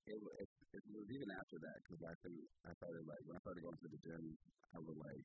it was even after that because I think I started like when I started going to the gym, I was like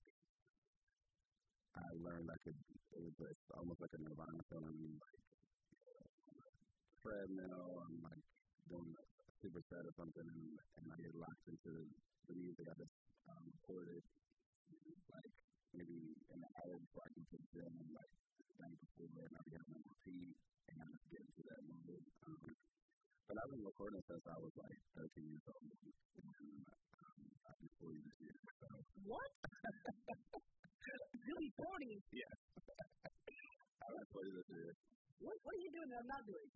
I learned I could. It was like, almost like a nirvana feeling, like treadmill and like doing a superset or something, and I get locked into the music. I just recorded like maybe an hour before I can put the gym, and like the night before, and I would have on repeat, and I just get into that mode. But I've been recording since I was like 13 years old, and I'll be 40 this year. So. What? Really 40? Yeah. I'll be 40 this year. What are you doing that I'm not doing?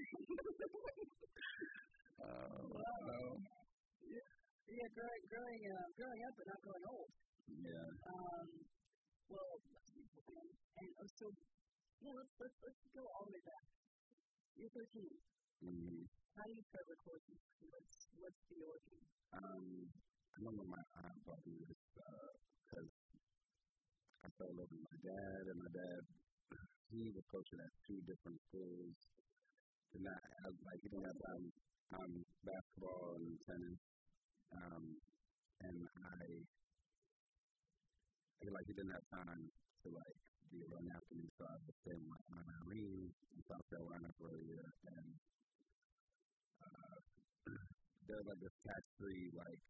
Wow. Yeah, growing up but not growing old. Yeah. Well, and so yeah, let's go all the way back. You're 13. Mm-hmm. How do you start recording? What's the origin? I remember my aunt taught me this because I fell in love with my dad, and my dad, he was coaching at two different schools. Did not have, like, he didn't have time on basketball and tennis. And I feel like he didn't have time to, like, be around afternoon, so I was staying with my Aunt Irene in South Carolina for a year, and there was, like, this tax-free, like,